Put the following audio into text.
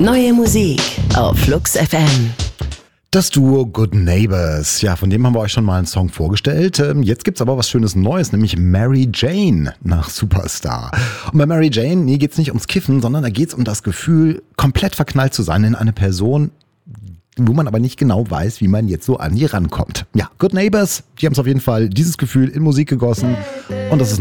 Neue Musik auf Flux FM. Das Duo Good Neighbors, ja, von dem haben wir euch schon mal einen Song vorgestellt. Jetzt gibt's aber was Schönes Neues, nämlich Mary Jane nach Superstar. Und bei Mary Jane, geht's nicht ums Kiffen, sondern da geht's um das Gefühl, komplett verknallt zu sein in eine Person, wo man aber nicht genau weiß, wie man jetzt so an die rankommt. Ja, Good Neighbors, die haben es auf jeden Fall dieses Gefühl in Musik gegossen und das ist